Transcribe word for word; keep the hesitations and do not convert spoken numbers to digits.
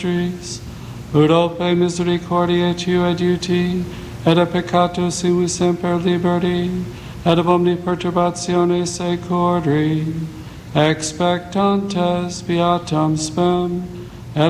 mysteries, Urope misericordiae tue duti, et a peccato sui semper liberti, et ab omni perturbatione securri, expectantes beatam spem,